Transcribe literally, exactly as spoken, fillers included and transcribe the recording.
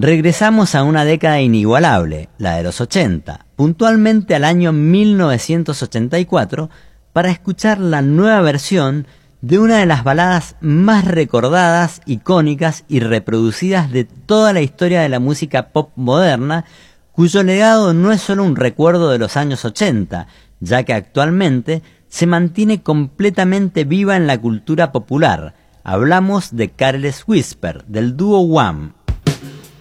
Regresamos a una década inigualable, la de los ochenta, puntualmente al año mil novecientos ochenta y cuatro, para escuchar la nueva versión de una de las baladas más recordadas, icónicas y reproducidas de toda la historia de la música pop moderna, cuyo legado no es solo un recuerdo de los años ochenta, ya que actualmente se mantiene completamente viva en la cultura popular. Hablamos de Careless Whisper, del dúo Wham.